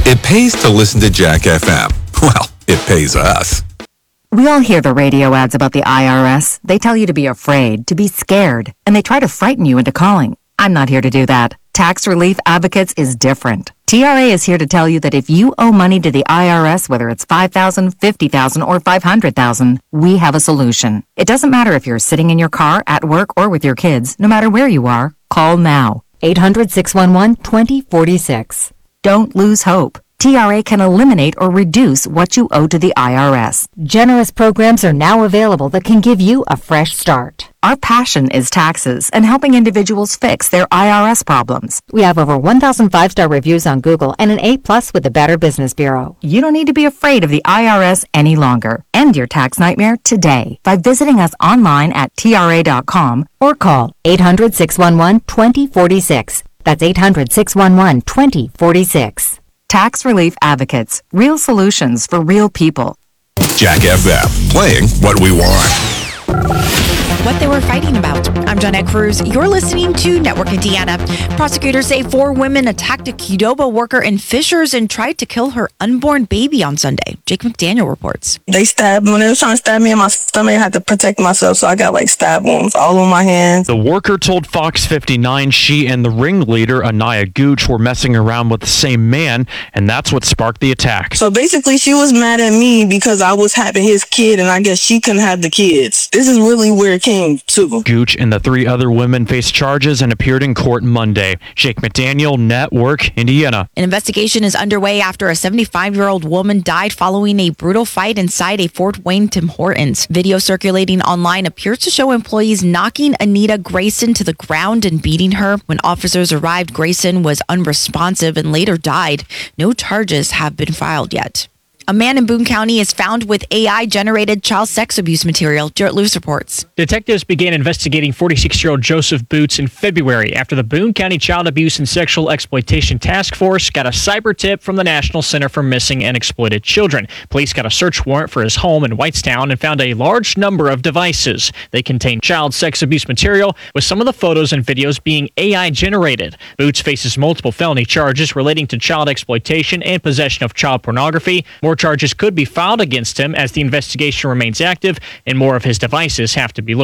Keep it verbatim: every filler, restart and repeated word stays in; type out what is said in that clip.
It pays to listen to Jack F M. Well, it pays us. We all hear the radio ads about the I R S. They tell you to be afraid, to be scared, and they try to frighten you into calling. I'm not here to do that. Tax Relief Advocates is different. T R A is here to tell you that if you owe money to the I R S, whether it's five thousand dollars, fifty thousand dollars, or five hundred thousand dollars, we have a solution. It doesn't matter if you're sitting in your car, at work, or with your kids. No matter where you are, call now. eight hundred, six one one, two zero four six. Don't lose hope. T R A can eliminate or reduce what you owe to the I R S. Generous programs are now available that can give you a fresh start. Our passion is taxes and helping individuals fix their I R S problems. We have over one thousand five-star reviews on Google and an A plus with the Better Business Bureau. You don't need to be afraid of the I R S any longer. End your tax nightmare today by visiting us online at T R A dot com or call eight hundred, six one one, two zero four six. That's eight hundred, six one one, two zero four six. Tax Relief Advocates. Real solutions for real people. Jack F M, playing what we want. What they were fighting about. I'm Jonette Cruz. You're listening to Network Indiana. Prosecutors say four women attacked a Qdoba worker in Fishers and tried to kill her unborn baby on Sunday. Jake McDaniel reports. They stabbed when they were trying to stab me in my stomach. I had to protect myself, so I got like stab wounds all on my hands. The worker told Fox fifty-nine she and the ringleader, Anaya Gooch, were messing around with the same man, and that's what sparked the attack. So basically, she was mad at me because I was having his kid, and I guess she couldn't have the kids. This is really where it came to. Gooch and the three other women faced charges and appeared in court Monday. Jake McDaniel, Network Indiana. An investigation is underway after a seventy-five-year-old woman died following a brutal fight inside a Fort Wayne Tim Hortons. Video circulating online appears to show employees knocking Anita Grayson to the ground and beating her. When officers arrived, Grayson was unresponsive and later died. No charges have been filed yet. A man in Boone County is found with A I-generated child sex abuse material. Jarrett Lewis reports. Detectives began investigating forty-six-year-old Joseph Boots in February after the Boone County Child Abuse and Sexual Exploitation Task Force got a cyber tip from the National Center for Missing and Exploited Children. Police got a search warrant for his home in Whitestown and found a large number of devices. They contained child sex abuse material, with some of the photos and videos being A I-generated. Boots faces multiple felony charges relating to child exploitation and possession of child pornography. More charges could be filed against him as the investigation remains active and more of his devices have to be looked